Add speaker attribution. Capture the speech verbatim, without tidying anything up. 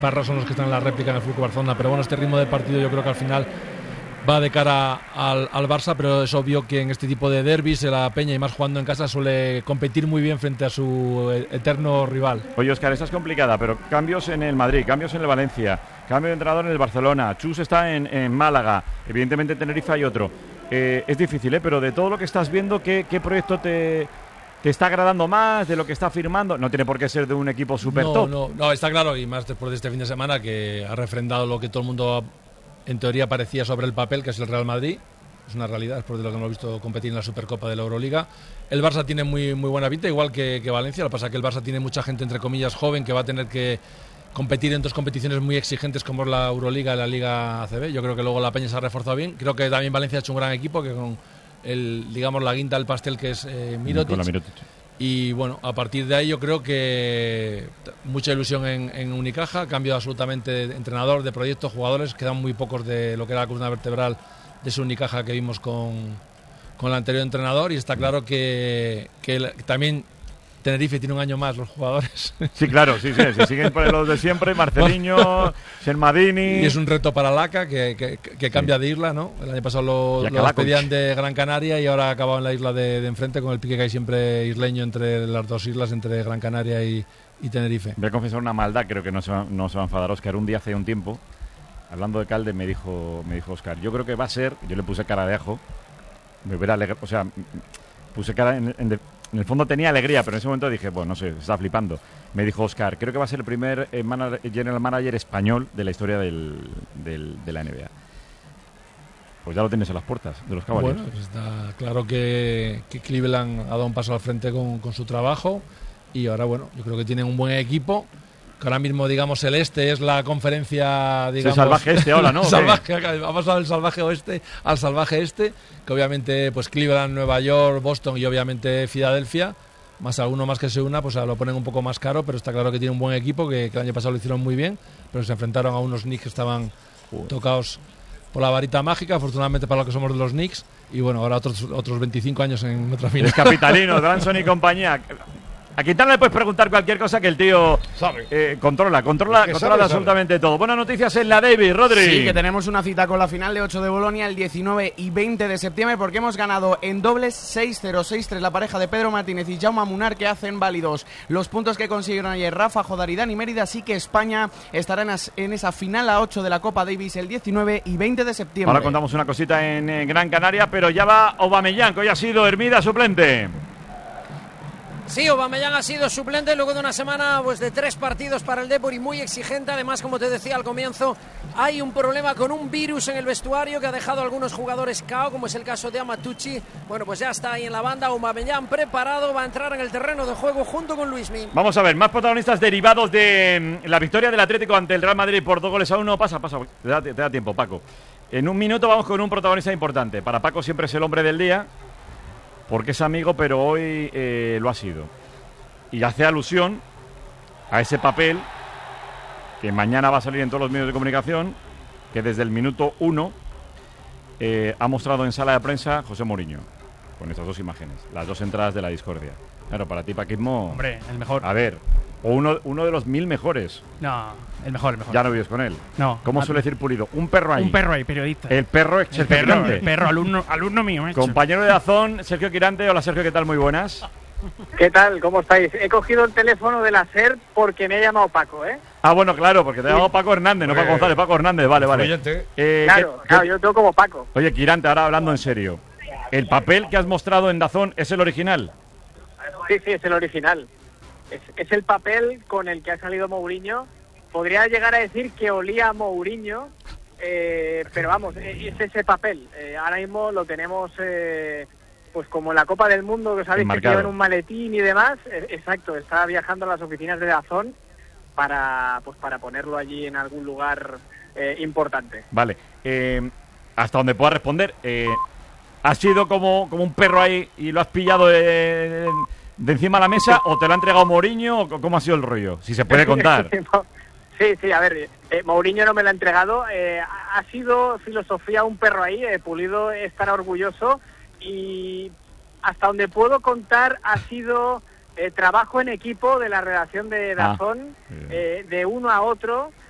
Speaker 1: Parra son los que están en la réplica en el F C Barcelona, pero bueno, este ritmo de partido yo creo que al final va de cara al, al Barça, pero es obvio que en este tipo de derbis la Peña, y más jugando en casa, suele competir muy bien frente a su eterno rival.
Speaker 2: Oye, Óscar, esta es complicada, pero cambios en el Madrid, cambios en el Valencia, cambio de entrenador en el Barcelona, Chus está en, en Málaga, evidentemente en Tenerife hay otro. Eh, es difícil, ¿eh? Pero de todo lo que estás viendo, ¿qué, qué proyecto te... ¿Te está agradando más de lo que está firmando? No tiene por qué ser de un equipo súper
Speaker 1: no,
Speaker 2: top.
Speaker 1: No, no, está claro, y más después de este fin de semana, que ha refrendado lo que todo el mundo en teoría parecía sobre el papel, que es el Real Madrid. Es una realidad después de lo que hemos visto competir en la Supercopa de la Euroliga. El Barça tiene muy, muy buena pinta, igual que, que Valencia. Lo que pasa es que el Barça tiene mucha gente, entre comillas, joven, que va a tener que competir en dos competiciones muy exigentes como es la Euroliga y la Liga A C B. Yo creo que luego la Peña se ha reforzado bien. Creo que también Valencia ha hecho un gran equipo, que con el, digamos, la guinda del pastel, que es eh, Mirotic.
Speaker 2: Mirotic.
Speaker 1: Y bueno, a partir de ahí yo creo que mucha ilusión en, en Unicaja, cambio absolutamente de entrenador, de proyecto, jugadores, quedan muy pocos de lo que era la columna vertebral de ese Unicaja que vimos con, con el anterior entrenador, y está claro que, que el, también Tenerife tiene un año más los jugadores.
Speaker 2: Sí, claro, sí, sí, se siguen por los de siempre, Marceliño, Shermadini.
Speaker 1: Y es un reto para Laca, que, que, que cambia sí. de isla, ¿no? El año pasado lo, lo despedían de Gran Canaria y ahora ha acabado en la isla de, de enfrente, con el pique que hay siempre isleño entre las dos islas, entre Gran Canaria y, y Tenerife.
Speaker 2: Voy a confesar una maldad, creo que no se va, no se va a enfadar Óscar. Un día hace un tiempo, hablando de Calde, me dijo, me dijo Óscar, yo creo que va a ser, yo le puse cara de ajo, me hubiera alegrado, o sea, puse cara en, en de, En el fondo tenía alegría, pero en ese momento dije, bueno, no sé, está flipando. Me dijo Óscar, creo que va a ser el primer eh, manager, general manager español de la historia del, del, de la N B A. Pues ya lo tienes a las puertas de los Cavaliers.
Speaker 1: Bueno, pues está claro que, que Cleveland ha dado un paso al frente con, con su trabajo, y ahora, bueno, yo creo que tienen un buen equipo. Que ahora mismo, digamos, el este es la conferencia, digamos...
Speaker 2: Sí, salvaje este ahora, ¿no?
Speaker 1: salvaje, ha pasado del salvaje oeste al salvaje este, que obviamente, pues Cleveland, Nueva York, Boston y obviamente Filadelfia, más alguno más que se una, pues lo ponen un poco más caro, pero está claro que tiene un buen equipo, que, que el año pasado lo hicieron muy bien, pero se enfrentaron a unos Knicks que estaban uh. tocados por la varita mágica, afortunadamente para lo que somos de los Knicks, y bueno, ahora otros otros veinticinco años en otra final.
Speaker 2: Es capitalino, Branson y compañía. A Quintana le puedes preguntar cualquier cosa que el tío
Speaker 3: sabe.
Speaker 2: Eh, controla, controla,
Speaker 3: que
Speaker 2: controla
Speaker 3: sabe,
Speaker 2: absolutamente
Speaker 3: sabe.
Speaker 2: todo. Buenas noticias en la Davis, Rodri.
Speaker 4: Sí, que tenemos una cita con la final de ocho de Bolonia el diecinueve y veinte de septiembre, porque hemos ganado en dobles seis cero seis tres la pareja de Pedro Martínez y Jaume Munar, que hacen válidos los puntos que consiguieron ayer Rafa, Jodaridán y Mérida, así que España estará en, as, en esa final a ocho de la Copa Davis el diecinueve y veinte de septiembre.
Speaker 2: Ahora contamos una cosita en, en Gran Canaria, pero ya va Aubameyang, que hoy ha sido Hermida suplente.
Speaker 5: Sí, Aubameyang ha sido suplente luego de una semana pues, de tres partidos para el Depor y muy exigente. Además, como te decía al comienzo, hay un problema con un virus en el vestuario que ha dejado a algunos jugadores K O, como es el caso de Amatucci. Bueno, pues ya está ahí en la banda. Aubameyang preparado, va a entrar en el terreno de juego junto con Luismi.
Speaker 2: Vamos a ver, más protagonistas derivados de la victoria del Atlético ante el Real Madrid por dos goles a uno. Pasa, pasa, te da, te da tiempo, Paco. En un minuto vamos con un protagonista importante. Para Paco siempre es el hombre del día, porque es amigo, pero hoy eh, lo ha sido. Y hace alusión a ese papel que mañana va a salir en todos los medios de comunicación, que desde el minuto uno eh, ha mostrado en sala de prensa José Mourinho, con estas dos imágenes, las dos entradas de la discordia. Claro, para ti, Paquismo...
Speaker 6: Hombre, el mejor.
Speaker 2: A ver, o uno, uno de los mil mejores.
Speaker 6: No, el mejor, el mejor.
Speaker 2: Ya no vives con él.
Speaker 6: No.
Speaker 2: ¿Cómo suele decir Pulido? Un perro ahí.
Speaker 6: Un perro ahí, periodista.
Speaker 2: El perro es
Speaker 6: el
Speaker 2: Sergio
Speaker 6: perro,
Speaker 2: Quirante.
Speaker 6: el perro, alumno, alumno mío. Hecho.
Speaker 2: Compañero de Dazón, Sergio Quirante. Hola, Sergio, ¿qué tal? Muy buenas.
Speaker 7: ¿Qué tal? ¿Cómo estáis? He cogido el teléfono de la SER porque me ha llamado Paco, ¿eh?
Speaker 2: Ah, bueno, claro, porque te ha llamado Paco Hernández, no
Speaker 3: Eh,
Speaker 2: Paco González, Paco Hernández, vale, vale. Eh,
Speaker 7: claro,
Speaker 2: ¿qué,
Speaker 7: claro,
Speaker 2: qué?
Speaker 7: yo tengo como Paco.
Speaker 2: Oye, Quirante, ahora hablando en serio, ¿el papel que has mostrado en Dazón es el original?
Speaker 7: Sí, sí, es el original. Es, es el papel con el que ha salido Mourinho. Podría llegar a decir que olía a Mourinho, eh, pero vamos, es ese papel. Eh, ahora mismo lo tenemos... Eh, pues como en la Copa del Mundo, que sabéis que llevan un maletín y demás, eh, exacto, está viajando a las oficinas de Dazón para pues para ponerlo allí en algún lugar eh, importante.
Speaker 2: Vale, eh, hasta donde pueda responder, eh, ¿has sido como, como un perro ahí y lo has pillado de, de encima de la mesa o te lo ha entregado Mourinho o cómo ha sido el rollo? Si se puede contar.
Speaker 7: Sí, sí, a ver, eh, Mourinho no me lo ha entregado, eh, ha sido filosofía un perro ahí, eh, Pulido estará orgulloso. Y hasta donde puedo contar ha sido eh, trabajo en equipo de la redacción de Dazón, ah, eh, de uno a otro,